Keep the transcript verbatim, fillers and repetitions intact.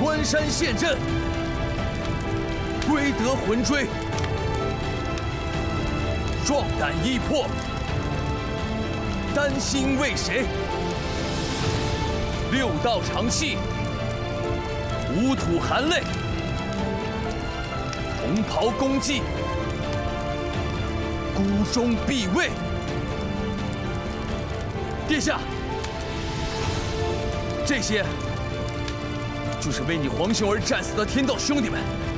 关山陷阵，归得魂追，壮胆易破，丹心为谁？六道长气，五土含泪，红袍功绩，孤忠必位。殿下，这些就是为你皇兄而战死的天道兄弟们。